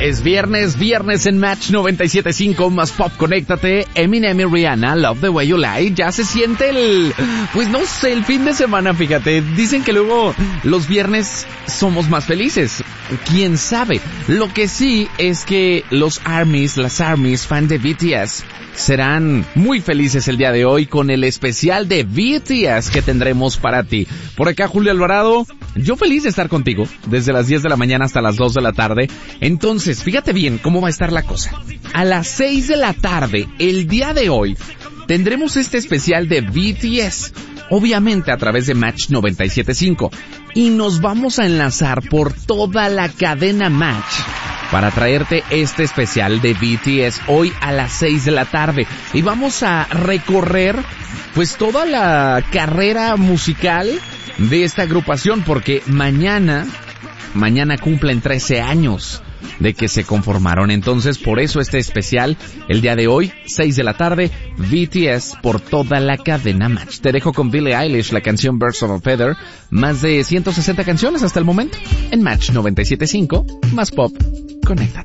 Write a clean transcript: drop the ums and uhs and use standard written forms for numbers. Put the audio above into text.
Es viernes en Match 97.5, más pop, conéctate. Eminem y Rihanna, Love the Way You Lie. Ya se siente el fin de semana, fíjate. Dicen que luego los viernes somos más felices. ¿Quién sabe? Lo que sí es que las ARMYs, fan de BTS, serán muy felices el día de hoy con el especial de BTS que tendremos para ti. Por acá Julio Alvarado, yo feliz de estar contigo desde las 10 de la mañana hasta las 2 de la tarde. Entonces, fíjate bien cómo va a estar la cosa. A las 6 de la tarde, el día de hoy, tendremos este especial de BTS, obviamente a través de Match 97.5. Y nos vamos a enlazar por toda la cadena Match para traerte este especial de BTS hoy a las 6 de la tarde. Y vamos a recorrer pues toda la carrera musical de esta agrupación, porque mañana cumplen 13 años de que se conformaron. Entonces, por eso este especial, el día de hoy, 6 de la tarde, BTS por toda la cadena Match. Te dejo con Billie Eilish, la canción Birds of a Feather. Más de 160 canciones hasta el momento en Match 97.5, más pop. Conéctate.